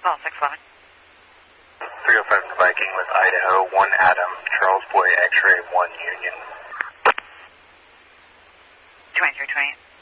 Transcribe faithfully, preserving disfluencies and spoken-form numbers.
Call six eleven. three oh five Viking with Idaho, one Adam, Charles Boy, X-ray, one Union. twenty-three twenty.